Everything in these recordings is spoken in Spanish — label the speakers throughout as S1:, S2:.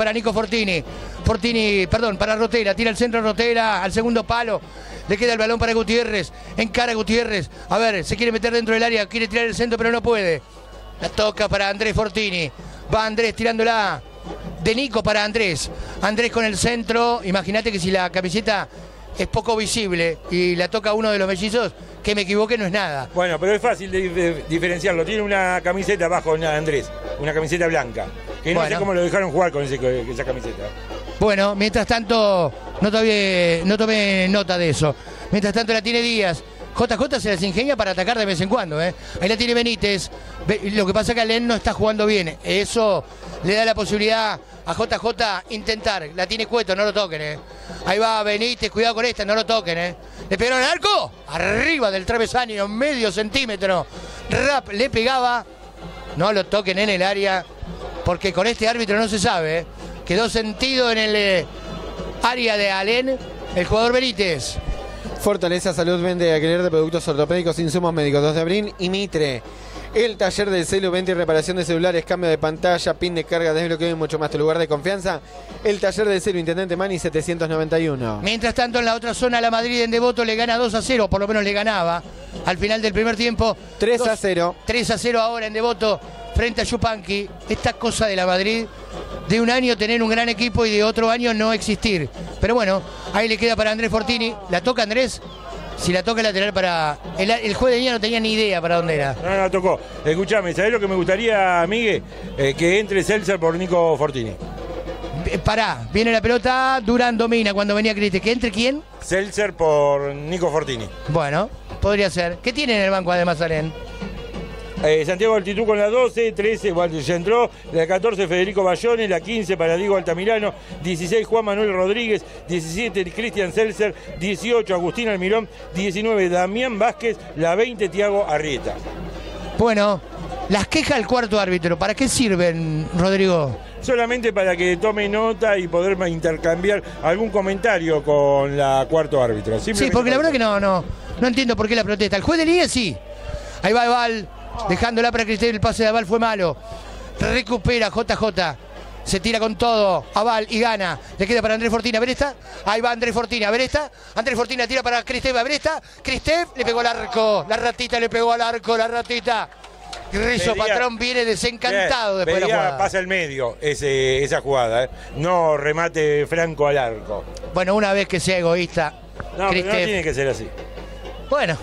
S1: para Nico Fortini. Para Rotela. Tira el centro Rotela al segundo palo. Le queda el balón para Gutiérrez. Encara Gutiérrez. A ver, se quiere meter dentro del área. Quiere tirar el centro, pero no puede. La toca para Andrés Fortini. Va Andrés tirándola. De Nico para Andrés. Andrés con el centro. Imagínate que si la camiseta es poco visible y la toca uno de los mellizos, que me equivoque no es nada.
S2: Bueno, pero es fácil de diferenciarlo. Tiene una camiseta abajo Andrés. Una camiseta blanca. Que no sé cómo lo dejaron jugar con esa camiseta.
S1: Bueno, mientras tanto, no tomé nota de eso. Mientras tanto la tiene Díaz. JJ se las ingenia para atacar de vez en cuando, ¿eh? Ahí la tiene Benítez. Lo que pasa es que Alén no está jugando bien. Eso le da la posibilidad a JJ intentar. La tiene Cueto, no lo toquen, ¿eh? Ahí va Benítez, cuidado con esta, no lo toquen, ¿eh? ¿Le pegaron al arco? Arriba del travesaño, medio centímetro. Rap, le pegaba. No lo toquen en el área, porque con este árbitro no se sabe, ¿eh? Quedó sentido en el área de Alén el jugador Benítez.
S3: Fortaleza Salud vende alquiler de productos ortopédicos, insumos médicos, 2 de abril y Mitre. El taller del celu, venta y reparación de celulares, cambio de pantalla, pin de carga, desbloqueo y mucho más. Tu lugar de confianza, el taller del celu, Intendente Mani 791.
S1: Mientras tanto, en la otra zona, la Madrid en Devoto le gana 2-0, por lo menos le ganaba al final del primer tiempo.
S3: 3-0.
S1: 3-0 ahora en Devoto frente a Yupanqui. Esta cosa de la Madrid, de un año tener un gran equipo y de otro año no existir. Pero bueno, ahí le queda para Andrés Fortini. ¿La toca Andrés? Si la toca lateral para... El juez de línea no tenía ni idea para dónde era.
S2: No, la tocó. Escuchame, ¿sabés lo que me gustaría, Miguel? Que entre Seltzer por Nico Fortini.
S1: Pará, viene la pelota, Durán domina cuando venía Cristi. ¿Que entre quién?
S2: Seltzer por Nico Fortini.
S1: Bueno, podría ser. ¿Qué tiene en el banco además, Alén?
S2: Santiago Altitú con la 12, 13 Walter ya entró, la 14 Federico Bayone, la 15 para Diego Altamirano, 16 Juan Manuel Rodríguez, 17 Cristian Seltzer, 18 Agustín Almirón, 19 Damián Vázquez, la 20 Tiago Arrieta.
S1: Bueno, las quejas del cuarto árbitro, ¿para qué sirven, Rodrigo?
S2: Solamente para que tome nota y poder intercambiar algún comentario con la cuarto árbitro.
S1: Sí, porque la verdad que no entiendo por qué la protesta. El juez de línea sí. Ahí va Eval. Dejándola para Cristel, el pase de Aval fue malo. Recupera JJ. Se tira con todo. Aval y gana. Le queda para Andrés Fortini. A ver esta. Ahí va Andrés Fortini. A ver esta. Andrés Fortini tira para Cristel. A ver esta. Cristel le pegó al arco. La ratita le pegó al arco. La ratita. Rizzo Patrón viene desencantado después de la jugada.
S2: Pasa el medio esa jugada. No remate franco al arco.
S1: Bueno, una vez que sea egoísta.
S2: No, pero no tiene que ser así.
S1: Bueno.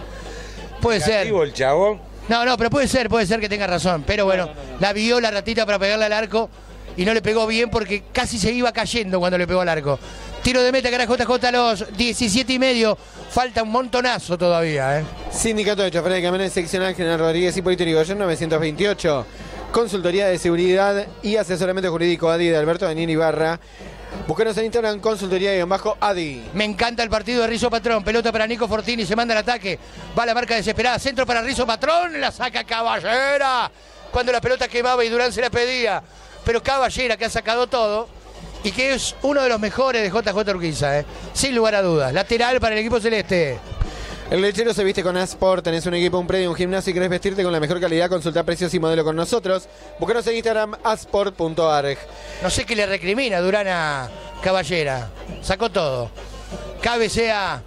S1: Puede ser.
S2: El chabón.
S1: No, pero puede ser que tenga razón. Pero bueno, la vio la ratita para pegarle al arco y no le pegó bien porque casi se iba cayendo cuando le pegó al arco. Tiro de meta, cara JJ a los 17:30. Falta un montonazo todavía, ¿eh?
S3: Sindicato de Choferes de Camiones Seccional General Rodríguez y Hipólito Yrigoyen 928. Consultoría de Seguridad y Asesoramiento Jurídico ADI de Alberto Daniel Ibarra. Búscanos en Instagram, consultoría-ADI.
S1: Me encanta el partido de Rizzo Patrón. Pelota para Nico Fortini, se manda al ataque. Va la marca desesperada. Centro para Rizzo Patrón. La saca Caballera. Cuando la pelota quemaba y Durán se la pedía. Pero Caballera, que ha sacado todo y que es uno de los mejores de JJ Urquiza, sin lugar a dudas. Lateral para el equipo celeste.
S3: El lechero se viste con Asport. Tenés un equipo, un predio, un gimnasio y querés vestirte con la mejor calidad. Consulta precios y modelo con nosotros. Búscanos en Instagram, asport.arg.
S1: No sé qué le recrimina Durán a Caballera. Sacó todo. Cabecea.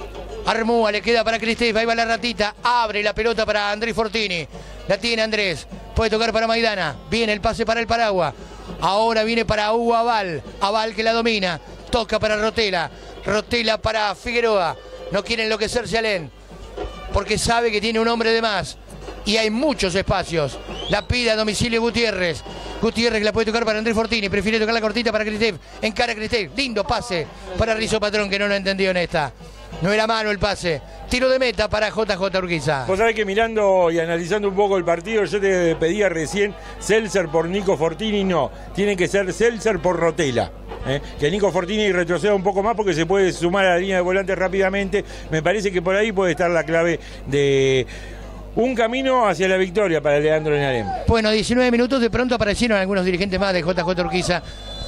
S1: Armúa, le queda para Cristel. Ahí va la ratita. Abre la pelota para Andrés Fortini. La tiene Andrés. Puede tocar para Maidana. Viene el pase para el Paraguas. Ahora viene para Hugo Aval. Aval que la domina. Toca para Rotela. Rotela para Figueroa. No quiere enloquecerse Alén, porque sabe que tiene un hombre de más. Y hay muchos espacios. La pide a domicilio Gutiérrez. Gutiérrez que la puede tocar para Andrés Fortini. Prefiere tocar la cortita para Cristel. Encara a Cristel. Lindo pase para Rizzo Patrón, que no lo entendió en esta. No era mano el pase. Tiro de meta para JJ Urquiza.
S2: Vos sabés que mirando y analizando un poco el partido, yo te pedía recién Seltzer por Nico Fortini. No, tiene que ser Seltzer por Rotela. Que Nico Fortini retroceda un poco más porque se puede sumar a la línea de volantes rápidamente. Me parece que por ahí puede estar la clave de un camino hacia la victoria para Leandro Enarem.
S1: Bueno, 19 minutos, de pronto aparecieron algunos dirigentes más de JJ Urquiza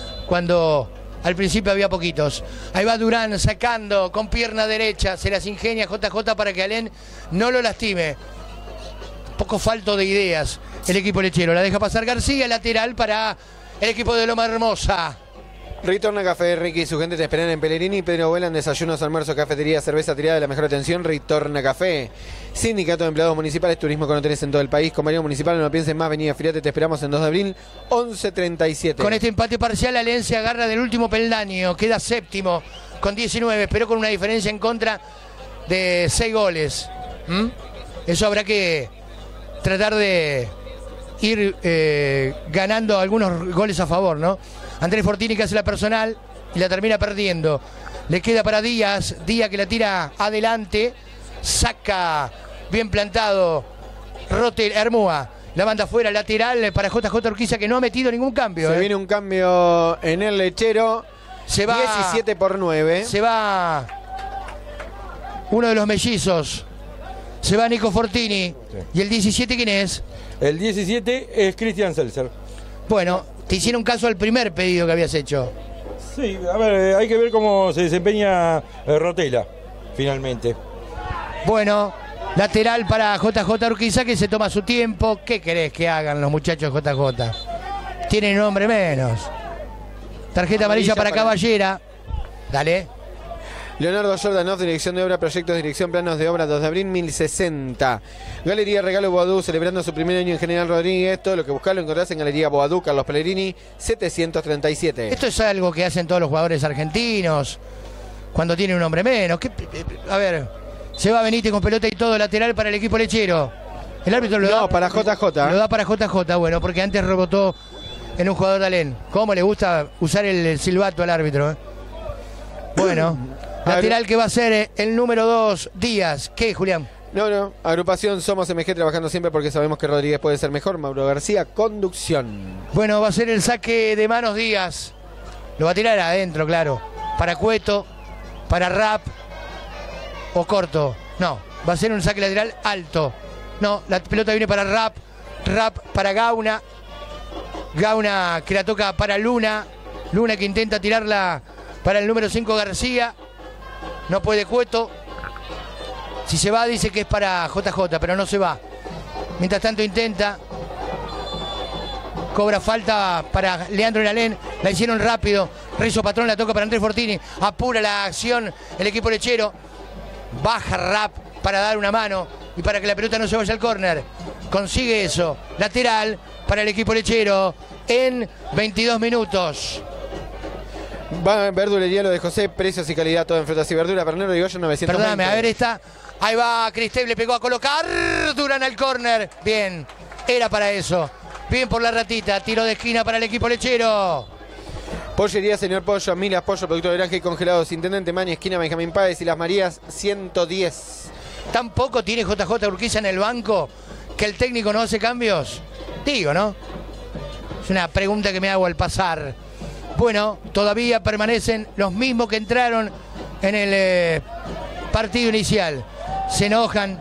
S1: cuando al principio había poquitos. Ahí va Durán sacando con pierna derecha, se las ingenia JJ para que Alén no lo lastime. Poco falto de ideas el equipo lechero. La deja pasar García, lateral para el equipo de Loma Hermosa.
S3: Ritorna Café, Ricky y su gente te esperan en Pellegrini, Pedro Vuelan, desayunos, almuerzo, cafetería, cerveza tirada de la mejor atención. Ritorna Café. Sindicato de Empleados Municipales, turismo con hoteles en todo el país. Comercio Municipal, no pienses más, venía Fíjate, te esperamos en 2 de abril, 11:37.
S1: Con este empate parcial, Alén se agarra del último peldaño, queda séptimo con 19, pero con una diferencia en contra de 6 goles. Eso habrá que tratar de ir ganando algunos goles a favor, ¿no? Andrés Fortini que hace la personal y la termina perdiendo. Le queda para Díaz, Díaz que la tira adelante, saca bien plantado Hermúa, la manda afuera, lateral para JJ Urquiza que no ha metido ningún cambio.
S3: Se viene un cambio en el lechero,
S1: se va
S3: 17-9.
S1: Se va uno de los mellizos, se va Nico Fortini. Sí. ¿Y el 17 quién es?
S2: El 17 es Cristian Seltzer.
S1: Bueno, te hicieron caso al primer pedido que habías hecho.
S2: Sí, a ver, hay que ver cómo se desempeña Rotela, finalmente.
S1: Bueno, lateral para JJ Urquiza que se toma su tiempo. ¿Qué querés que hagan los muchachos JJ? Tienen un hombre menos. Tarjeta amarilla para Caballera. Dale.
S3: Leonardo Jordanov, dirección de obra, proyectos, dirección, planos de obra, 2 de abril, 1060. Galería Regalo Boadú, celebrando su primer año en General Rodríguez. Todo lo que buscás lo encontrás en Galería Boadú, Carlos Pellegrini, 737.
S1: Esto es algo que hacen todos los jugadores argentinos cuando tienen un hombre menos. A ver, se va Benítez con pelota y todo, lateral para el equipo lechero. El árbitro lo da
S3: para JJ.
S1: Lo da para JJ, bueno, porque antes rebotó en un jugador de Alén. ¿Cómo le gusta usar el silbato al árbitro? Bueno. Lateral que va a ser el número 2, Díaz. ¿Qué, Julián?
S3: No. Agrupación Somos MG, trabajando siempre porque sabemos que Rodríguez puede ser mejor. Mauro García, conducción.
S1: Bueno, va a ser el saque de manos Díaz. Lo va a tirar adentro, claro. Para Cueto, para Rap o corto. No, va a ser un saque lateral alto. No, la pelota viene para Rap. Rap para Gauna. Gauna que la toca para Luna. Luna que intenta tirarla para el número 5, García. No puede Cueto. Si se va dice que es para JJ, pero no se va. Mientras tanto intenta. Cobra falta para Leandro Alén. La hicieron rápido. Rizo Patrón la toca para Andrés Fortini. Apura la acción el equipo lechero. Baja Rap para dar una mano y para que la pelota no se vaya al córner. Consigue eso. Lateral para el equipo lechero en 22 minutos.
S3: Verdulería lo de José, precios y calidad, todo en frutas y verduras. Bernardo y Goyo 920.
S1: Perdóname, a ver esta. Ahí va Cristel, le pegó a colocar. Durán al córner. Bien, era para eso. Bien por la ratita, tiro de esquina para el equipo lechero.
S3: Pollería Señor Pollo, Milas Pollo, producto de granja y congelados. Intendente Maña, esquina Benjamín Páez y Las Marías, 110.
S1: Tampoco tiene JJ Urquiza en el banco que el técnico no hace cambios. Digo, ¿no? Es una pregunta que me hago al pasar. Bueno, todavía permanecen los mismos que entraron en el partido inicial. Se enojan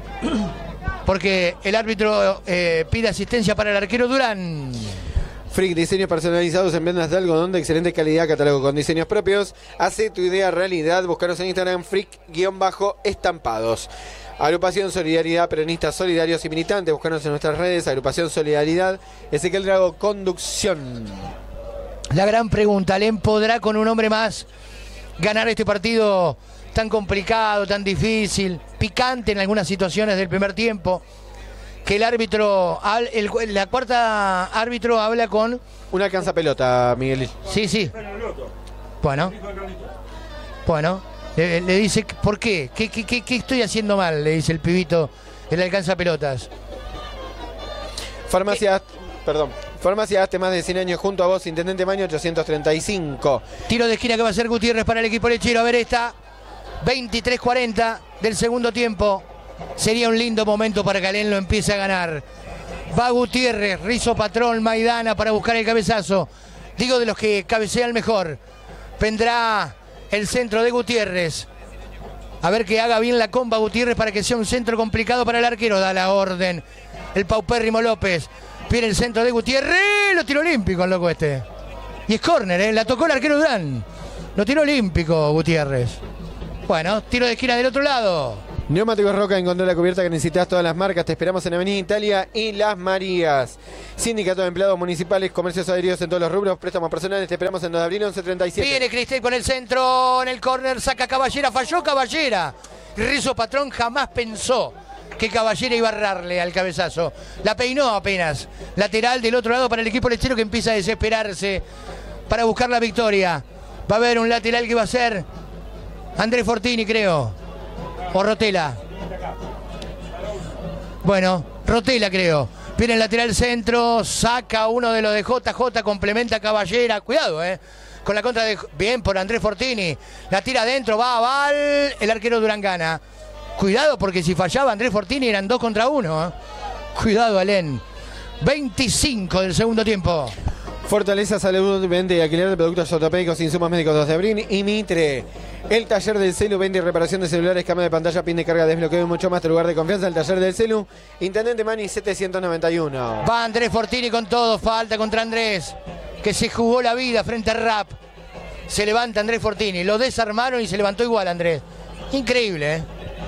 S1: porque el árbitro pide asistencia para el arquero Durán.
S3: Frick, diseños personalizados en vendas de algodón de excelente calidad, catálogo con diseños propios. Hace tu idea realidad. Búscanos en Instagram, Frick_estampados. Agrupación Solidaridad, peronistas solidarios y militantes. Búscanos en nuestras redes, Agrupación Solidaridad. Ezequiel Drago, conducción.
S1: La gran pregunta, ¿Alén podrá con un hombre más ganar este partido tan complicado, tan difícil, picante en algunas situaciones del primer tiempo? Que el árbitro, la cuarta árbitro habla con...
S3: Una alcanza pelota, Miguel.
S1: Sí. Bueno, le dice, ¿por qué? ¿Qué estoy haciendo mal? Le dice el pibito, el alcanza pelotas.
S3: Farmacia Hazte más de 100 años junto a vos, Intendente Maño, 835.
S1: Tiro de esquina que va a ser Gutiérrez para el equipo lechero. A ver esta, 23:40 del segundo tiempo. Sería un lindo momento para que Alén lo empiece a ganar. Va Gutiérrez, Rizo Patrón, Maidana para buscar el cabezazo. Digo de los que cabecean mejor. Vendrá el centro de Gutiérrez. A ver que haga bien la comba Gutiérrez para que sea un centro complicado para el arquero. Da la orden el paupérrimo López. Viene el centro de Gutiérrez. Lo tiró olímpico el loco este. Y es córner, la tocó el arquero Durán. Lo tiró olímpico Gutiérrez. Bueno, tiro de esquina del otro lado.
S3: Neumáticos Roca, encontró la cubierta que necesitas, todas las marcas. Te esperamos en Avenida Italia y Las Marías. Sindicato de Empleados Municipales, comercios adheridos en todos los rubros, préstamos personales. Te esperamos en 2 de abril, 11:37.
S1: Viene Cristel con el centro, en el córner, saca Caballera, falló Caballera. Rizo Patrón jamás pensó que Caballera iba a errarle al cabezazo. La peinó apenas. Lateral del otro lado para el equipo lechero, que empieza a desesperarse para buscar la victoria. Va a haber un lateral que va a ser Andrés Fortini, creo. O Rotela. Bueno, Rotela creo. Viene el lateral centro, saca uno de los de JJ, complementa a Caballera. Cuidado, con la contra de... Bien por Andrés Fortini. La tira adentro, va a Val. El arquero Durán gana. Cuidado porque si fallaba Andrés Fortini eran 2 contra 1. Cuidado, Alén. 25 del segundo tiempo.
S3: Fortaleza Salud, vende y alquiler de productos ortopédicos, insumos médicos 2 de abril y Mitre. El taller del Celu, vende y reparación de celulares, cambio de pantalla, pin de carga, desbloqueo y mucho más. Tu lugar de confianza, el taller del Celu. Intendente Mani 791.
S1: Va Andrés Fortini con todo, falta contra Andrés, que se jugó la vida frente a Rap. Se levanta Andrés Fortini, lo desarmaron y se levantó igual Andrés. Increíble,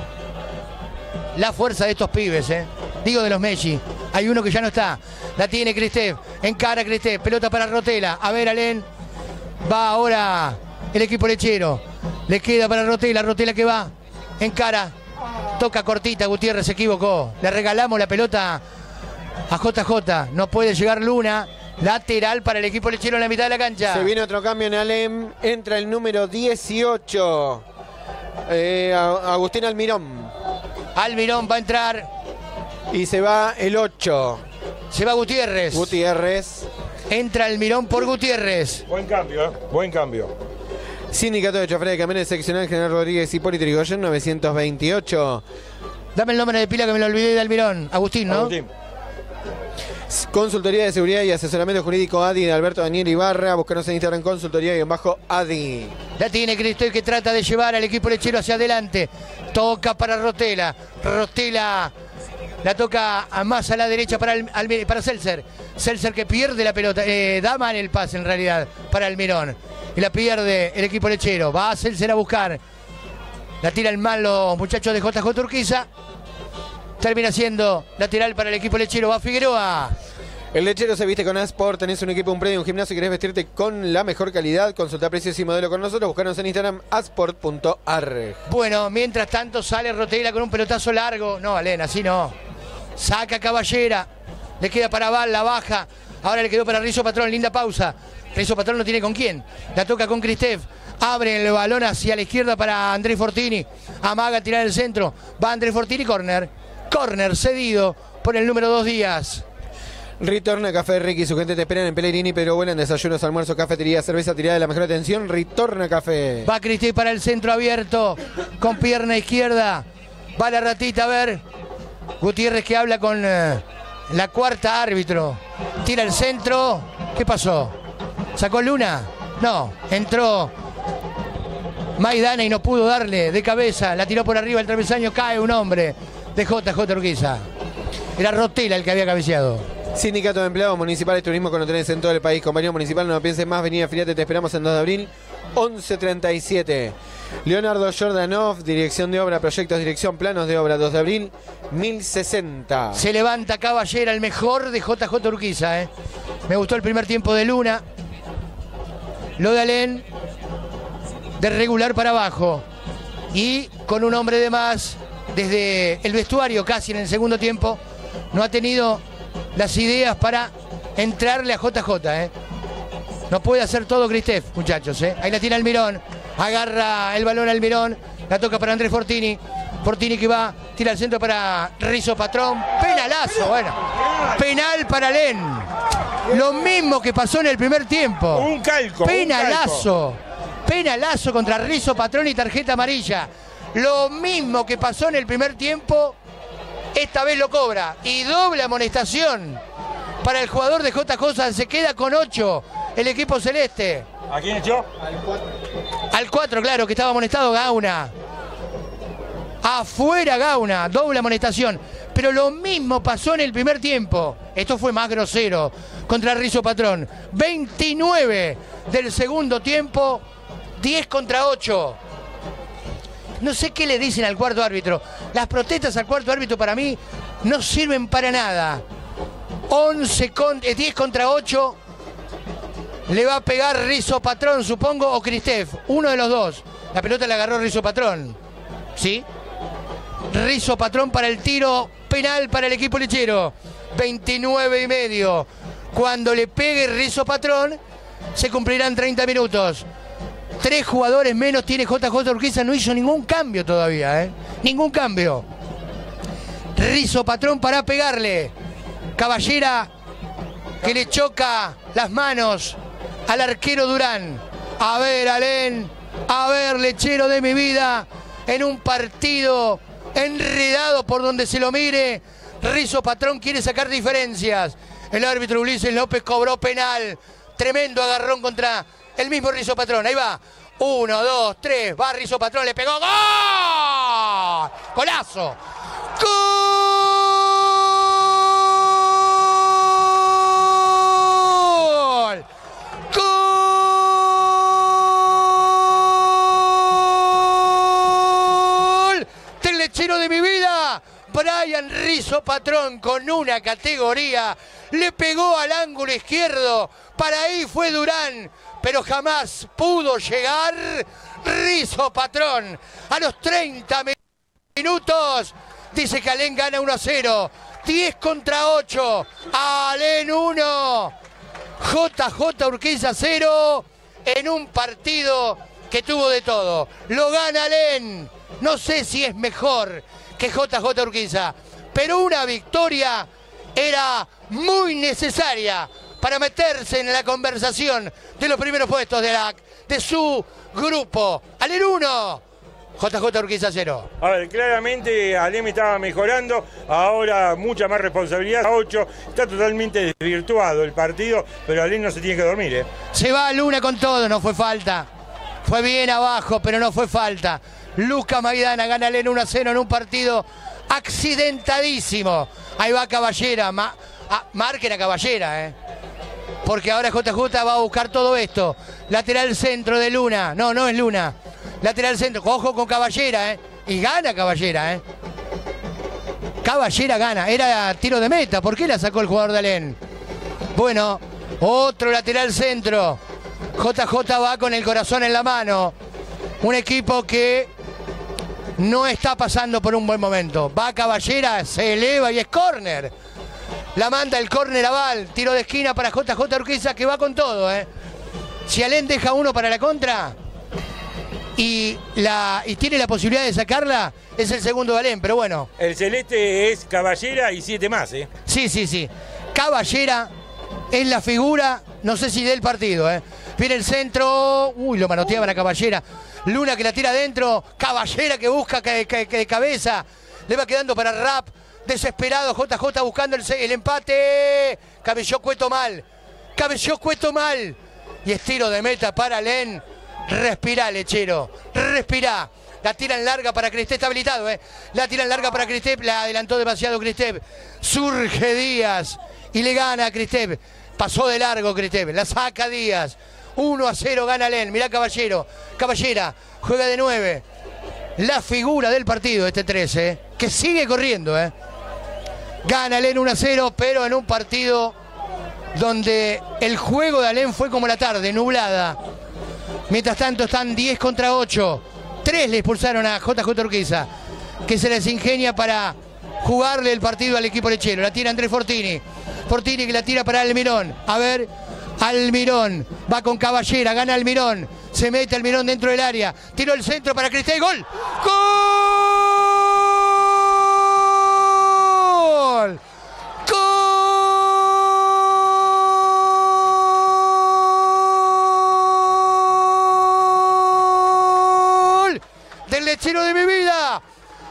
S1: la fuerza de estos pibes, digo de los Messi. Hay uno que ya no está. La tiene Cristef. Encara Cristef. Pelota para Rotela. A ver, Alén. Va ahora el equipo lechero. Le queda para Rotela. Rotela que va. Encara. Toca cortita. Gutiérrez se equivocó. Le regalamos la pelota a JJ. No puede llegar Luna. Lateral para el equipo lechero en la mitad de la cancha.
S3: Se viene otro cambio en Alem. Entra el número 18. Agustín Almirón.
S1: Almirón va a entrar.
S3: Y se va el 8.
S1: Se va Gutiérrez.
S3: Gutiérrez.
S1: Entra Almirón por Gutiérrez.
S2: Buen cambio, buen cambio.
S3: Sindicato de Choferes de Camiones Seccional General Rodríguez Hipólito Yrigoyen 928.
S1: Dame el nombre de pila que me lo olvidé de Almirón. Agustín, ¿no?
S2: Agustín.
S3: Consultoría de Seguridad y Asesoramiento Jurídico ADI de Alberto Daniel Ibarra. Búscanos en Instagram, consultoría-ADI.
S1: La tiene Cristóbal, que trata de llevar al equipo lechero hacia adelante. Toca para Rotela. Rotela la toca más a la derecha para Seltzer. Seltzer que pierde la pelota. Da mal el pase en realidad para Almirón. Y la pierde el equipo lechero. Va a Seltzer a buscar. La tira el mal los muchachos de JJ Urquiza. Termina siendo lateral para el equipo lechero. Va Figueroa.
S3: El lechero se viste con Asport. Tenés un equipo, un predio, un gimnasio y querés vestirte con la mejor calidad. Consulta precios y modelo con nosotros. Buscanos en Instagram, asport.ar.
S1: Bueno, mientras tanto sale Rotela con un pelotazo largo. No, Alén, así no. Saca Caballera. Le queda para Val, la baja. Ahora le quedó para Rizo Patrón. Linda pausa. Rizo Patrón no tiene con quién. La toca con Cristef. Abre el balón hacia la izquierda para Andrés Fortini. Amaga a tirar el centro. Va Andrés Fortini, córner. Córner cedido por el número 2 Díaz.
S3: Ritorna Café Ricky, su gente te esperan en Pellegrini, pero vuelan desayunos, almuerzos, cafetería, cerveza tirada de la mejor atención. Ritorna Café.
S1: Va Cristés para el centro abierto, con pierna izquierda. Va la ratita, a ver. Gutiérrez que habla con la cuarta árbitro. Tira el centro. ¿Qué pasó? ¿Sacó Luna? No, entró Maidana y no pudo darle de cabeza. La tiró por arriba el travesaño, cae un hombre de JJ Urquiza. Era Rotela el que había cabeceado.
S3: Sindicato de Empleados Municipales, Turismo con hoteles en todo el país. Compañía municipal, no pienses más, vení, afiliate, te esperamos en 2 de abril, 11:37. Leonardo Jordanov, dirección de obra, proyectos, dirección, planos de obra, 2 de abril, 1060.
S1: Se levanta Caballera, el mejor de JJ Urquiza. Me gustó el primer tiempo de Luna. Lo de Alén, de regular para abajo. Y con un hombre de más, desde el vestuario casi en el segundo tiempo, no ha tenido las ideas para entrarle a JJ. No puede hacer todo Cristef, muchachos. Ahí la tiene Almirón. Agarra el balón Almirón. La toca para Andrés Fortini. Fortini que va, tira al centro para Rizo Patrón. Penalazo, bueno. Penal para Alén. Lo mismo que pasó en el primer tiempo.
S2: Un calco.
S1: Penalazo. Penalazo contra Rizo Patrón y tarjeta amarilla. Lo mismo que pasó en el primer tiempo. Esta vez lo cobra. Y doble amonestación para el jugador de JJ. Se queda con 8 el equipo celeste.
S2: ¿A quién echó?
S1: Al 4, claro, que estaba amonestado Gauna. Afuera Gauna, doble amonestación. Pero lo mismo pasó en el primer tiempo. Esto fue más grosero contra Rizo Patrón. 29 del segundo tiempo, 10 contra 8. No sé qué le dicen al cuarto árbitro. Las protestas al cuarto árbitro para mí no sirven para nada. 10 contra 8. Le va a pegar Rizzo Patrón, supongo, o Cristef. Uno de los dos. La pelota la agarró Rizzo Patrón. ¿Sí? Rizzo Patrón para el tiro penal para el equipo lechero. 29,5. Cuando le pegue Rizzo Patrón, se cumplirán 30 minutos. 3 jugadores menos tiene JJ Urquiza. No hizo ningún cambio todavía, ¿eh? Ningún cambio. Rizzo Patrón para pegarle. Caballera que le choca las manos al arquero Durán. A ver, Alén. A ver, lechero de mi vida. En un partido enredado por donde se lo mire. Rizzo Patrón quiere sacar diferencias. El árbitro Ulises López cobró penal. Tremendo agarrón contra el mismo Rizzo Patrón. Ahí va. 1, 2, 3. Va Rizzo Patrón. Le pegó. ¡Gol! ¡Golazo! ¡Gol! ¡Gol! Del lechero de mi vida. Brian Rizzo Patrón con una categoría. Le pegó al ángulo izquierdo. Para ahí fue Durán. Pero jamás pudo llegar Rizzo Patrón. A los 30 minutos dice que Alén gana 1-0. 10 contra 8. Alén 1. JJ Urquiza 0. En un partido que tuvo de todo. Lo gana Alén. No sé si es mejor que JJ Urquiza, pero una victoria era muy necesaria para meterse en la conversación de los primeros puestos de su grupo. Alén 1, JJ Urquiza 0.
S2: A ver, claramente Alén estaba mejorando, ahora mucha más responsabilidad. 8, está totalmente desvirtuado el partido, pero Alén no se tiene que dormir, ¿eh?
S1: Se va Luna con todo, no fue falta. Fue bien abajo, pero no fue falta. Lucas Maidana gana Alén 1-0 en un partido accidentadísimo. Ahí va Caballera. Marquen a Caballera, ¿eh? Porque ahora JJ va a buscar todo esto. Lateral centro de Luna. No, no es Luna. Lateral centro. Ojo con Caballera, ¿eh? Y gana Caballera, ¿eh? Caballera gana. Era tiro de meta. ¿Por qué la sacó el jugador de Alén? Bueno, otro lateral centro. JJ va con el corazón en la mano. Un equipo que no está pasando por un buen momento. Va Caballera, se eleva y es córner. La manda el córner a Val. Tiro de esquina para JJ Urquiza que va con todo, ¿eh? Si Alén deja uno para la contra y tiene la posibilidad de sacarla, es el segundo de Alén, pero bueno.
S2: El celeste es Caballera y 7 más, ¿eh?
S1: Sí. Caballera es la figura, no sé si del partido, ¿eh? Viene el centro. Uy, lo manoteaban a Caballera. Luna que la tira adentro. Caballera que busca que de cabeza. Le va quedando para Rap. Desesperado JJ buscando el empate. Cabelló Cueto mal. Y estiro de meta para Alén. Respirá, lechero. Respirá. La tira en larga para Cristef. Está habilitado, ¿eh? La tira en larga para Cristef. La adelantó demasiado Cristef. Surge Díaz. Y le gana a Cristef. Pasó de largo Cristef. La saca Díaz. 1-0 gana Alén. Mirá Caballera juega de 9. La figura del partido este 13, que sigue corriendo, ¿eh? Gana Alén 1-0, pero en un partido donde el juego de Alén fue como la tarde, nublada. Mientras tanto están 10 contra 8. 3 le expulsaron a JJ Urquiza, que se les ingenia para jugarle el partido al equipo lechero. La tira Andrés Fortini. Fortini que la tira para Almirón. A ver, Almirón va con Caballera, gana Almirón. Se mete Almirón dentro del área. Tiró el centro para Cristef. ¡Gol! ¡Gol! ¡Gol! Del lechero de mi vida.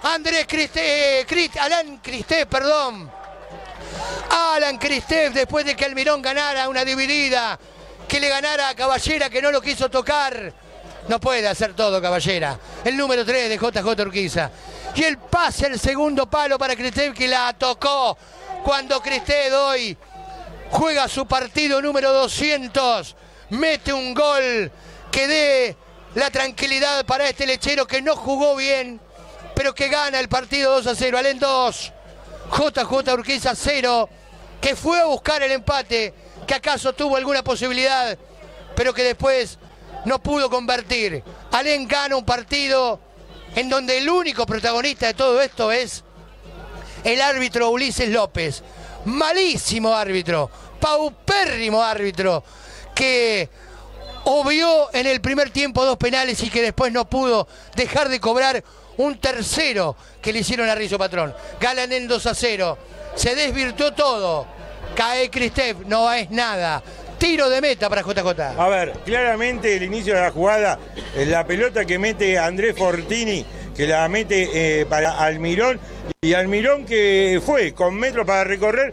S1: Alan Cristef, perdón. Alan Cristef, después de que Almirón ganara una dividida, que le ganara a Caballera, que no lo quiso tocar. No puede hacer todo Caballera. El número 3 de JJ Urquiza. Y el pase al segundo palo para Cristef, que la tocó cuando Cristef hoy juega su partido número 200. Mete un gol que la tranquilidad para este lechero que no jugó bien, pero que gana el partido 2-0. Alén 2, JJ Urquiza 0, que fue a buscar el empate, que acaso tuvo alguna posibilidad, pero que después no pudo convertir. Alén gana un partido en donde el único protagonista de todo esto es el árbitro Ulises López. Malísimo árbitro, paupérrimo árbitro, que obvió en el primer tiempo 2 penales y que después no pudo dejar de cobrar un tercero que le hicieron a Rizzo Patrón. Ganan en 2-0, se desvirtuó todo, cae Cristef, no es nada. Tiro de meta para JJ.
S2: A ver, claramente el inicio de la jugada, la pelota que mete Andrés Fortini, que la mete para Almirón, y Almirón que fue con metros para recorrer,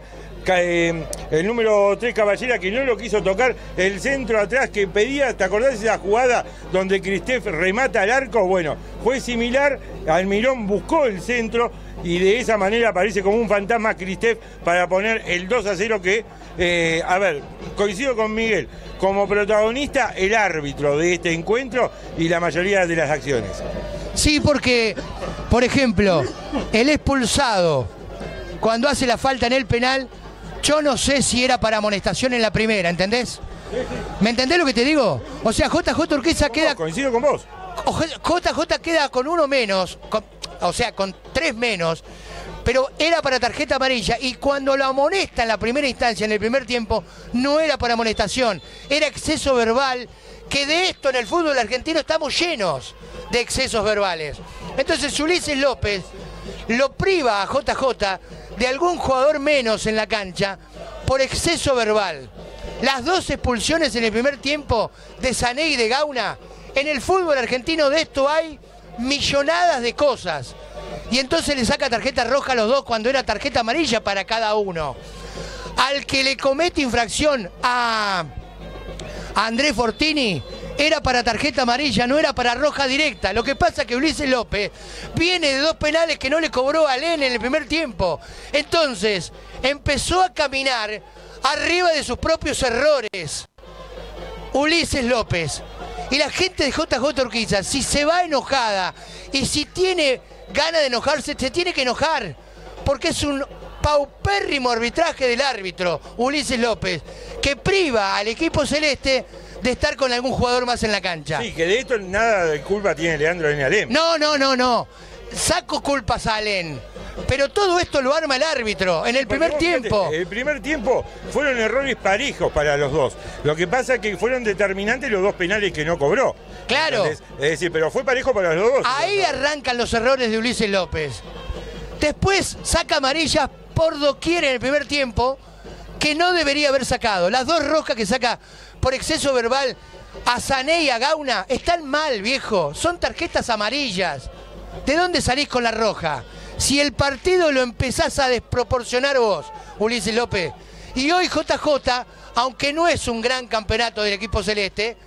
S2: el número 3 Caballera, que no lo quiso tocar, el centro atrás que pedía, ¿te acordás de esa jugada donde Cristef remata al arco? Bueno, fue similar, Almirón buscó el centro y de esa manera aparece como un fantasma Cristef para poner el 2-0 que, a ver, coincido con Miguel, como protagonista el árbitro de este encuentro y la mayoría de las acciones.
S1: Sí, porque, por ejemplo, el expulsado, cuando hace la falta en el penal, yo no sé si era para amonestación en la primera, ¿entendés? ¿Me entendés lo que te digo? O sea, JJ Urquiza queda...
S2: Coincido con vos.
S1: JJ queda con 1 menos, o sea, con 3 menos, pero era para tarjeta amarilla, y cuando lo amonesta en la primera instancia, en el primer tiempo, no era para amonestación, era exceso verbal, que de esto en el fútbol argentino estamos llenos de excesos verbales. Entonces Ulises López lo priva a JJ de algún jugador menos en la cancha por exceso verbal. Las 2 expulsiones en el primer tiempo de Sané y de Gauna, en el fútbol argentino de esto hay millonadas de cosas. Y entonces le saca tarjeta roja a los 2 cuando era tarjeta amarilla para cada uno. Al que le comete infracción a Andrés Fortini era para tarjeta amarilla, no era para roja directa. Lo que pasa es que Ulises López viene de 2 penales que no le cobró a Alén en el primer tiempo. Entonces empezó a caminar arriba de sus propios errores Ulises López. Y la gente de JJ Urquiza, si se va enojada y si tiene ganas de enojarse, se tiene que enojar, porque es un paupérrimo arbitraje del árbitro Ulises López, que priva al equipo celeste de estar con algún jugador más en la cancha.
S2: Sí, que de esto nada de culpa tiene Leandro en Alén.
S1: No. Saco culpas a Alén. Pero todo esto lo arma el árbitro en el primer tiempo.
S2: El primer tiempo fueron errores parejos para los dos. Lo que pasa es que fueron determinantes los 2 penales que no cobró.
S1: Claro.
S2: ¿Entendés? Es decir, pero fue parejo para los dos.
S1: Ahí arrancan los errores de Ulises López. Después saca amarillas por doquier en el primer tiempo que no debería haber sacado. Las 2 rojas que saca por exceso verbal a Sané y a Gauna están mal, viejo. Son tarjetas amarillas. ¿De dónde salís con la roja? Si el partido lo empezás a desproporcionar vos, Ulises López. Y hoy JJ, aunque no es un gran campeonato del equipo celeste,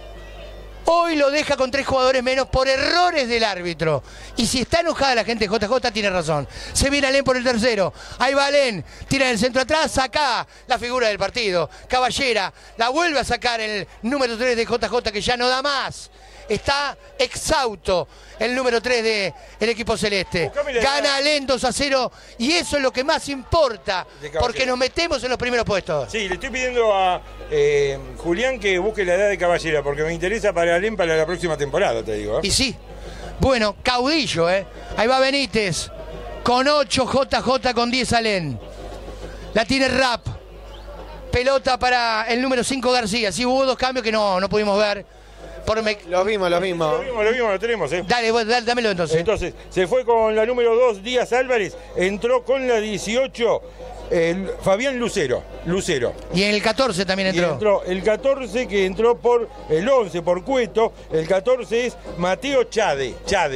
S1: hoy lo deja con 3 jugadores menos por errores del árbitro. Y si está enojada la gente de JJ, tiene razón. Se viene Alén por el tercero. Ahí va Alén, tira en el centro atrás, saca la figura del partido. Caballera, la vuelve a sacar el número 3 de JJ, que ya no da más. Está exhausto el número 3 del equipo celeste. Gana Alén 2-0 y eso es lo que más importa, porque nos metemos en los primeros puestos.
S2: Sí, le estoy pidiendo a Julián que busque la edad de Caballera, porque me interesa para Alén para la próxima temporada, te digo.
S1: Y sí, bueno, caudillo, Ahí va Benítez, con 8 JJ, con 10 Alén. La tiene Rap. Pelota para el número 5 García. Sí, hubo 2 cambios que no pudimos ver.
S3: Los vimos.
S2: Lo tenemos,
S1: Dale, dámelo entonces.
S2: Entonces, se fue con la número 2, Díaz Álvarez, entró con la 18, Fabián Lucero.
S1: Y en el 14 también entró.
S2: Y entró el 14, que entró por el 11 por Cueto, el 14 es Mateo Chade.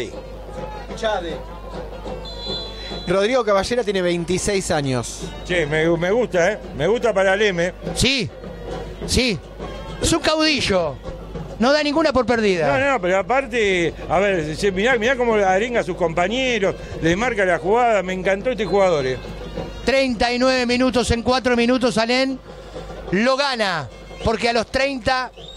S3: Rodrigo Caballera tiene 26 años.
S2: Che, me gusta, me gusta para Alem.
S1: Sí, es un caudillo. No da ninguna por perdida.
S2: No, pero aparte, a ver, mirá cómo arenga a sus compañeros, le marca la jugada, me encantó este jugador.
S1: 39 minutos, en 4 minutos Alén lo gana, porque a los 30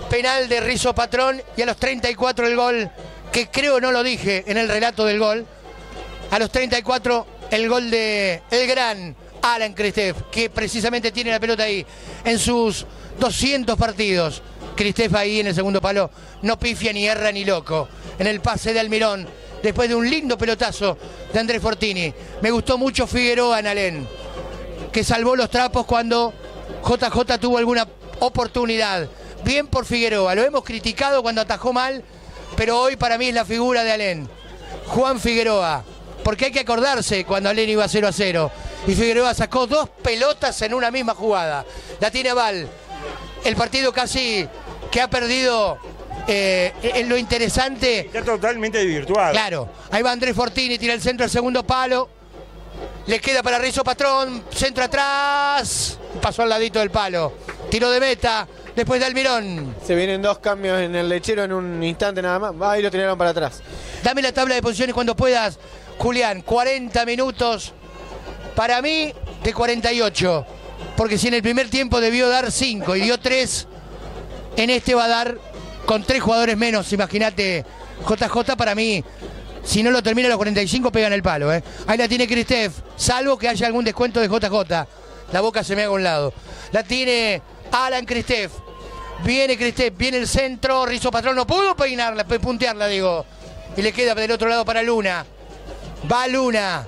S1: penal de Rizo Patrón y a los 34 el gol, que creo no lo dije en el relato del gol. A los 34 el gol de el gran Alan Cristef, que precisamente tiene la pelota ahí en sus 200 partidos. Cristef ahí en el segundo palo no pifia ni erra ni loco. En el pase de Almirón, después de un lindo pelotazo de Andrés Fortini. Me gustó mucho Figueroa en Alén, que salvó los trapos cuando JJ tuvo alguna oportunidad. Bien por Figueroa, lo hemos criticado cuando atajó mal, pero hoy para mí es la figura de Alén. Juan Figueroa, porque hay que acordarse cuando Alén iba 0-0 y Figueroa sacó 2 pelotas en una misma jugada. La tiene Val. El partido casi que ha perdido en lo interesante.
S2: Está totalmente desvirtuado.
S1: Claro, ahí va Andrés Fortini, tira el centro al segundo palo. Le queda para Rizo Patrón, centro atrás. Pasó al ladito del palo. Tiro de meta, después de Almirón.
S3: Se vienen 2 cambios en el Lechero en un instante nada más. Ahí lo tiraron para atrás.
S1: Dame la tabla de posiciones cuando puedas, Julián. 40 minutos. Para mí, de 48. Porque si en el primer tiempo debió dar 5 y dio 3, en este va a dar con 3 jugadores menos. Imagínate, JJ para mí, si no lo termina a los 45, pega en el palo. Ahí la tiene Cristef, salvo que haya algún descuento de JJ. La boca se me haga a un lado. La tiene Alan Cristef. Viene Cristef, viene el centro. Rizo Patrón no pudo peinarla, puntearla, digo. Y le queda del otro lado para Luna. Va Luna.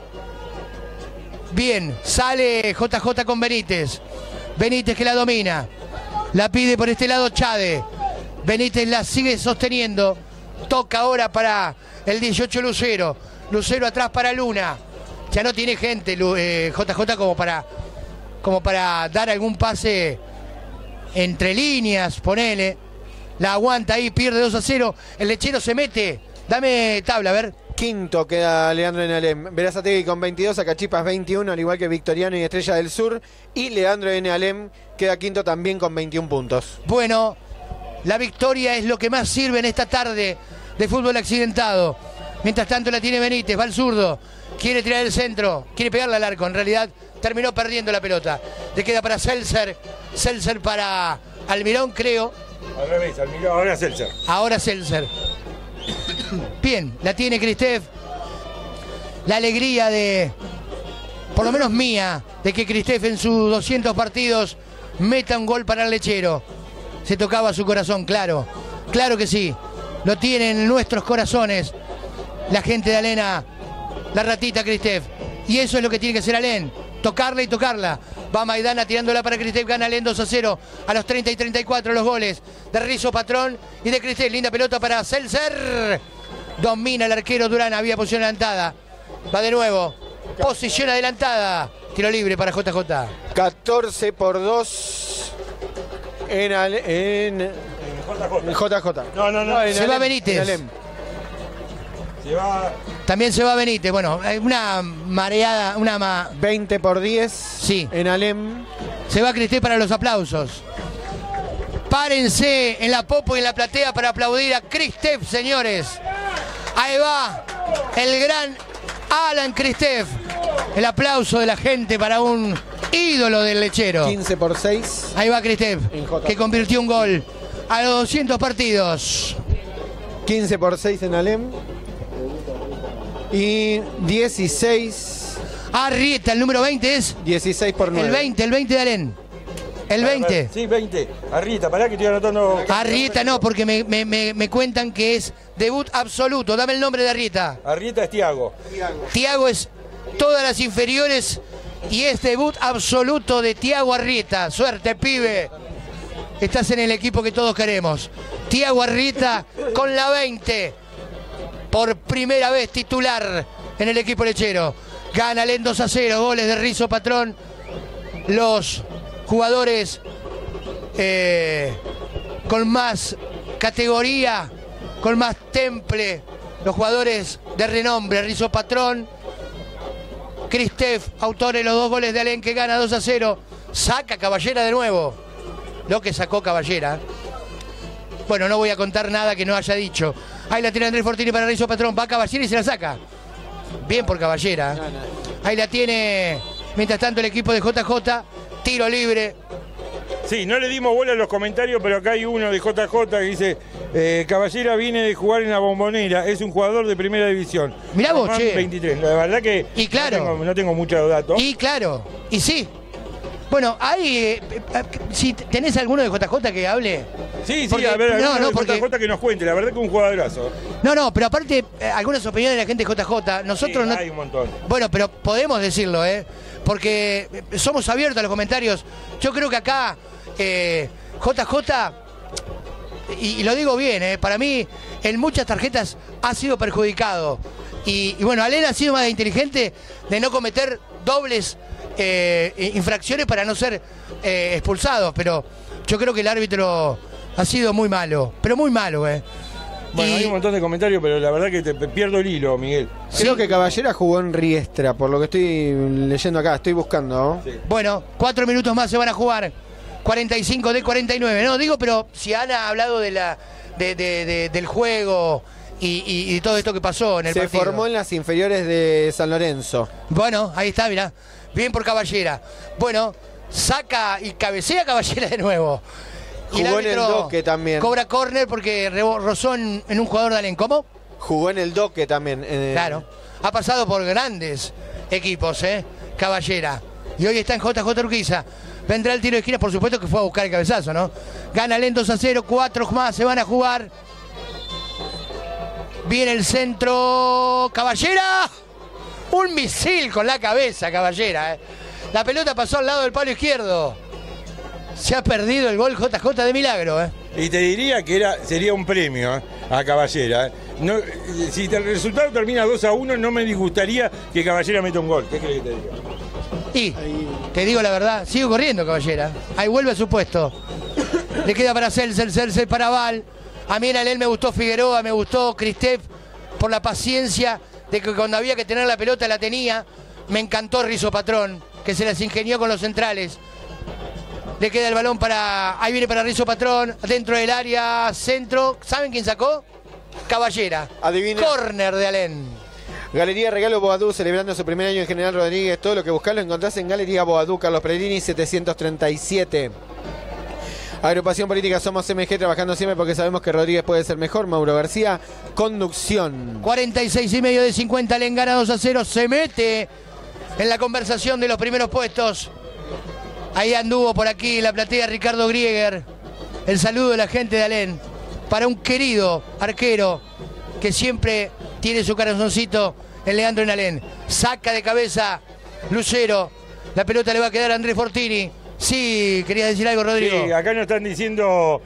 S1: Bien, sale JJ con Benítez. Benítez que la domina. La pide por este lado Chade. Benítez la sigue sosteniendo. Toca ahora para el 18 Lucero. Lucero atrás para Luna. Ya no tiene gente JJ como para dar algún pase entre líneas, ponele. La aguanta ahí, pierde 2-0. El Lechero se mete. Dame tabla, a ver.
S3: Quinto queda Leandro en Alem. Berazategui con 22, Acachipas 21, al igual que Victoriano y Estrella del Sur. Y Leandro en Alem queda quinto también con 21 puntos.
S1: Bueno, la victoria es lo que más sirve en esta tarde de fútbol accidentado. Mientras tanto la tiene Benítez, va al zurdo. Quiere tirar el centro, quiere pegarle al arco. En realidad terminó perdiendo la pelota. Le queda para Seltzer. Seltzer para Almirón, creo.
S2: Al revés, Almirón, ahora Seltzer.
S1: Ahora Seltzer. Bien, la tiene Cristef. La alegría de, por lo menos mía, de que Cristef en sus 200 partidos meta un gol para el Lechero. Se tocaba su corazón, claro. Claro que sí. Lo tienen en nuestros corazones la gente de Alena, la ratita Cristef. Y eso es lo que tiene que hacer Alén. Tocarla y tocarla. Va Maidana tirándola para Cristef, gana Alén 2-0. A los 30 y 34 los goles de Rizo Patrón y de Cristef. Linda pelota para Seltzer. Domina el arquero Durán, había posición adelantada. Va de nuevo. Posición adelantada. Tiro libre para JJ.
S3: 14-2 en JJ.
S2: No.
S1: Se va Benítez.
S2: Se va.
S1: También se va Benítez. Bueno, hay una mareada,
S3: 20-10.
S1: Sí.
S3: En Alem.
S1: Se va Cristef para los aplausos. Párense en la popo y en la platea para aplaudir a Cristef, señores. Ahí va el gran Alan Cristef. El aplauso de la gente para un ídolo del Lechero.
S3: 15-6.
S1: Ahí va Cristef, que convirtió un gol a los 200 partidos.
S3: 15-6 en Alem. Y 16.
S1: Arrieta, el número 20 es.
S3: 16-9.
S1: El 20 de Alén. El 20.
S2: Sí, 20. Arrieta, pará que estoy anotando.
S1: Arrieta no, porque me cuentan que es debut absoluto. Dame el nombre de Arrieta.
S2: Arrieta es Tiago.
S1: Tiago es todas las inferiores y es debut absoluto de Tiago Arrieta. Suerte, pibe. Estás en el equipo que todos queremos. Tiago Arrieta con la 20. Por primera vez titular en el equipo lechero. Gana Alén 2-0. Goles de Rizo Patrón. Los jugadores con más categoría, con más temple, los jugadores de renombre, Rizo Patrón, Cristef, autores los 2 goles de Alén, que gana 2-0, saca Caballera de nuevo, lo que sacó Caballera. Bueno, no voy a contar nada que no haya dicho. Ahí la tiene Andrés Fortini para Rizo Patrón, va Caballera y se la saca. Bien por Caballera. Ahí la tiene, mientras tanto, el equipo de JJ. Tiro libre.
S2: Sí, no le dimos bola a los comentarios, pero acá hay uno de JJ que dice, Caballera viene de jugar en la Bombonera, es un jugador de primera división.
S1: Mirá vos, che.
S2: 23, la verdad que
S1: y claro,
S2: no tengo muchos datos.
S1: Y claro, y sí. Bueno, hay, si tenés alguno de JJ que hable.
S2: Sí,
S1: porque,
S2: a ver,
S1: no, porque,
S2: JJ que nos cuente, la verdad que es un jugadorazo.
S1: No, pero aparte, algunas opiniones de la gente de JJ, nosotros
S2: sí,
S1: no...
S2: hay un montón.
S1: Bueno, pero podemos decirlo, porque somos abiertos a los comentarios. Yo creo que acá, JJ, y lo digo bien, para mí, en muchas tarjetas ha sido perjudicado. Y bueno, Alén ha sido más inteligente de no cometer dobles infracciones para no ser expulsados, pero yo creo que el árbitro ha sido muy malo, pero muy malo,
S2: Bueno, hay un montón de comentarios, pero la verdad que te pierdo el hilo, Miguel.
S3: Creo que Caballera jugó en Riestra, por lo que estoy leyendo acá, estoy buscando, ¿no?
S2: Sí.
S1: Bueno, 4 minutos más se van a jugar, 45 de 49, no, digo, pero si han hablado de del juego y todo esto que pasó en el partido.
S3: Se formó en las inferiores de San Lorenzo.
S1: Bueno, ahí está, mirá. Bien por Caballera. Bueno, saca y cabecea Caballera de nuevo. Y
S3: Jugó en el Doque también.
S1: Cobra córner porque rozó en un jugador de Alén. ¿Cómo?
S3: Jugó en el Doque también.
S1: Claro. Ha pasado por grandes equipos, Caballera. Y hoy está en JJ Urquiza. Vendrá el tiro de esquina, por supuesto que fue a buscar el cabezazo, ¿no? Gana Alén 2-0, 4 más se van a jugar. Viene el centro. Caballera. Un misil con la cabeza, Caballera. La pelota pasó al lado del palo izquierdo. Se ha perdido el gol JJ de milagro.
S2: Y te diría que sería un premio a Caballera. No, si el resultado termina 2-1, no me disgustaría que Caballera meta un gol. ¿Qué crees que te diga?
S1: Y te digo la verdad, sigo corriendo, Caballera. Ahí vuelve a su puesto. Le queda para Celser para Val. A mí en Alén me gustó Figueroa, me gustó Cristef por la paciencia de que cuando había que tener la pelota la tenía. Me encantó Rizo Patrón, que se las ingenió con los centrales. Le queda el balón para... Ahí viene para Rizo Patrón, dentro del área, centro. ¿Saben quién sacó? Caballera.
S3: Adivina.
S1: Córner de Alén.
S3: Galería Regalo Boadú, celebrando su primer año en General Rodríguez. Todo lo que buscás lo encontrás en Galería Boadú, Carlos Pellegrini, 737. Agrupación Política Somos MG, trabajando siempre porque sabemos que Rodríguez puede ser mejor. Mauro García, conducción.
S1: 46,5 de 50, Alén gana 2-0, se mete en la conversación de los primeros puestos. Ahí anduvo por aquí la platea Ricardo Grieger. El saludo de la gente de Alén para un querido arquero que siempre tiene su corazoncito en Leandro en Alén. Saca de cabeza Lucero. La pelota le va a quedar a Andrés Fortini. Sí, querías decir algo, Rodrigo.
S2: Sí, acá nos están diciendo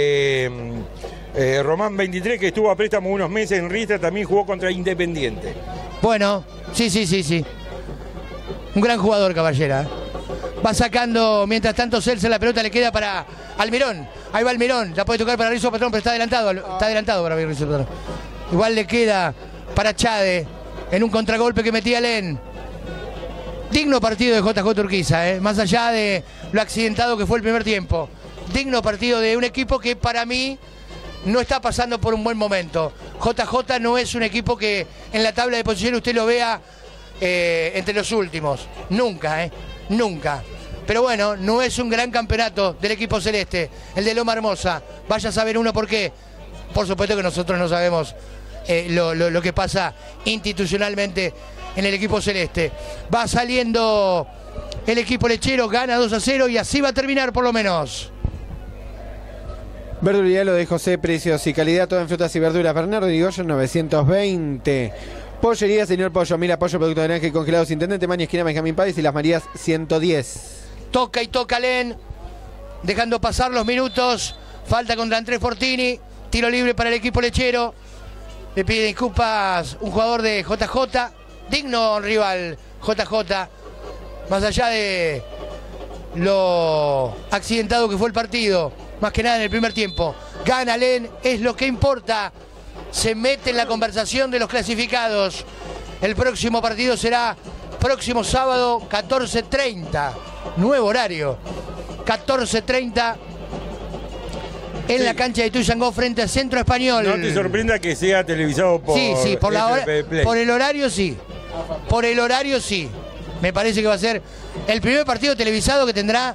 S2: Román 23, que estuvo a préstamo unos meses en Riestra, también jugó contra Independiente.
S1: Bueno, sí. Un gran jugador, Caballera. Va sacando, mientras tanto Celso, la pelota le queda para Almirón. Ahí va Almirón, la puede tocar para Rizo Patrón, pero está adelantado para Rizo Patrón. Igual le queda para Chade en un contragolpe que metía Alén. Digno partido de JJ Urquiza, más allá de lo accidentado que fue el primer tiempo. Digno partido de un equipo que para mí no está pasando por un buen momento. JJ no es un equipo que en la tabla de posiciones usted lo vea entre los últimos. Nunca, nunca. Pero bueno, no es un gran campeonato del equipo celeste, el de Loma Hermosa. Vaya a saber uno por qué. Por supuesto que nosotros no sabemos lo que pasa institucionalmente en el equipo celeste. Va saliendo el equipo lechero, gana 2-0 y así va a terminar por lo menos.
S3: Verdulería lo de José, precios y calidad, todo en frutas y verduras. Bernardo Irigoyen 920. Pollería Señor Pollo, mira, pollo, producto de granja y congelados. Intendente Maña, esquina Benjamín Páez y Las Marías 110.
S1: Toca y toca Alén, dejando pasar los minutos. Falta contra Andrés Fortini. Tiro libre para el equipo lechero. Le pide disculpas un jugador de JJ. Digno rival JJ. Más allá de lo accidentado que fue el partido. Más que nada en el primer tiempo. Gana Alén, es lo que importa. Se mete en la conversación de los clasificados. El próximo partido será próximo sábado 14:30. Nuevo horario. 14:30 en la cancha de Tuyangó frente al Centro Español.
S2: No te sorprenda que sea televisado por
S1: Sí, por la hora,
S2: Play.
S1: por el horario sí. Por el horario sí. Me parece que va a ser el primer partido televisado que tendrá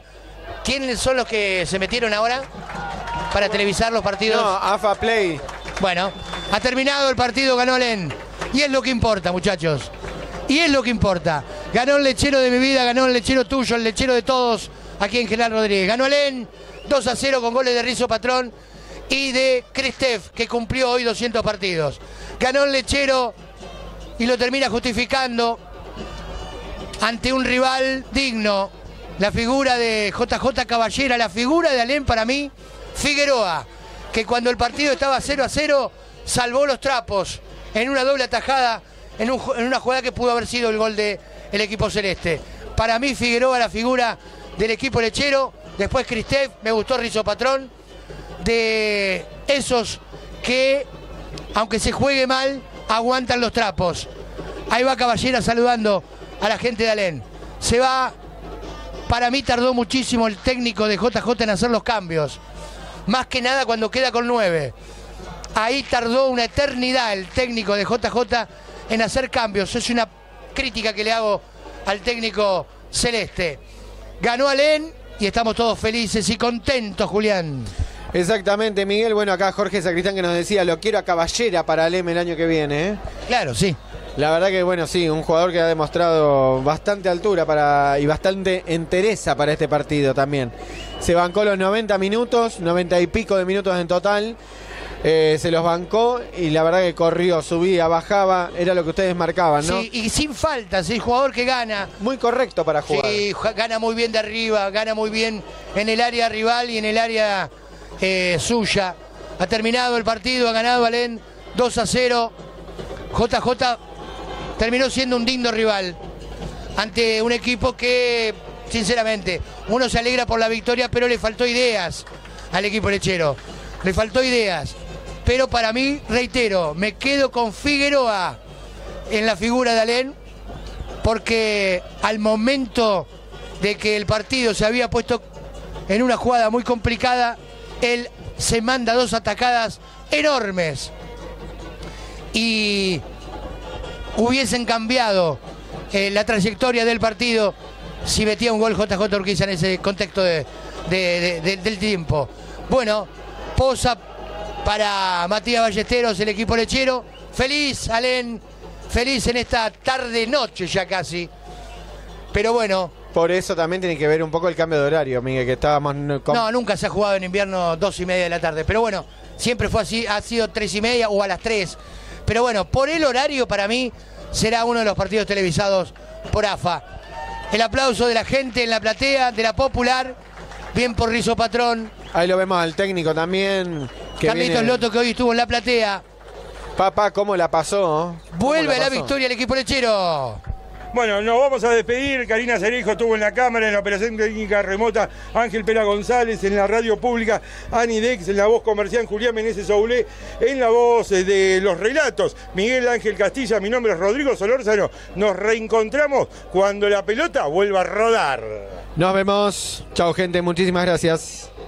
S1: ¿Quiénes son los que se metieron ahora para televisar los partidos?
S3: No, AFA Play.
S1: Bueno, ha terminado el partido, ganó Alén. Y es lo que importa, muchachos. Y es lo que importa. Ganó el lechero de mi vida, ganó el lechero tuyo, el lechero de todos, aquí en General Rodríguez. Ganó Alén 2-0 con goles de Rizo Patrón y de Cristef, que cumplió hoy 200 partidos. Ganó el lechero y lo termina justificando ante un rival digno. La figura de JJ Caballera, la figura de Alén para mí, Figueroa, que cuando el partido estaba 0-0 salvó los trapos en una doble atajada, en una jugada que pudo haber sido el gol del equipo celeste. Para mí Figueroa la figura del equipo lechero, después Cristef, me gustó Rizo Patrón, de esos que, aunque se juegue mal, aguantan los trapos. Ahí va Caballera saludando a la gente de Alén. Se va, para mí tardó muchísimo el técnico de JJ en hacer los cambios. Más que nada cuando queda con 9. Ahí tardó una eternidad el técnico de JJ en hacer cambios. Es una crítica que le hago al técnico celeste. Ganó Alén y estamos todos felices y contentos, Julián.
S3: Exactamente, Miguel. Bueno, acá Jorge Sacristán que nos decía, lo quiero a Caballera para Alem el año que viene, ¿eh?
S1: Claro, sí.
S3: La verdad que, bueno, sí, un jugador que ha demostrado bastante altura y bastante entereza para este partido también. Se bancó los 90 minutos, 90 y pico de minutos en total. Se los bancó y la verdad que corrió, subía, bajaba, era lo que ustedes marcaban, ¿no?
S1: Sí, y sin faltas, el jugador que gana.
S3: Muy correcto para jugar.
S1: Sí, gana muy bien de arriba, gana muy bien en el área rival y en el área suya. Ha terminado el partido, ha ganado Alén 2-0. JJ terminó siendo un digno rival ante un equipo que, sinceramente, uno se alegra por la victoria, pero le faltó ideas al equipo lechero. Le faltó ideas. Pero para mí, reitero, me quedo con Figueroa en la figura de Alén, porque al momento de que el partido se había puesto en una jugada muy complicada, él se manda 2 atacadas enormes y hubiesen cambiado la trayectoria del partido si metía un gol JJ Urquiza en ese contexto del tiempo. Bueno, posa para Matías Ballesteros, el equipo lechero. Feliz, Alén, feliz en esta tarde-noche ya casi. Pero bueno.
S3: Por eso también tiene que ver un poco el cambio de horario, Miguel, que estábamos...
S1: No, nunca se ha jugado en invierno 2:30 de la tarde. Pero bueno, siempre fue así, ha sido 3:30 o a las 3. Pero bueno, por el horario para mí será uno de los partidos televisados por AFA. El aplauso de la gente en la platea, de la popular. Bien por Rizo Patrón.
S3: Ahí lo vemos al técnico también.
S1: Carlitos Loto, que hoy estuvo en la platea.
S3: Papá, ¿cómo la pasó?
S1: Vuelve a la victoria el equipo lechero.
S2: Bueno, nos vamos a despedir. Karina Cerejo estuvo en la cámara, en la operación técnica remota, Ángel Pera González, en la radio pública, Ani Dex, en la voz comercial, Julián Meneses Oulé, en la voz de los relatos, Miguel Ángel Castilla. Mi nombre es Rodrigo Solórzano. Nos reencontramos cuando la pelota vuelva a rodar.
S3: Nos vemos. Chao, gente. Muchísimas gracias.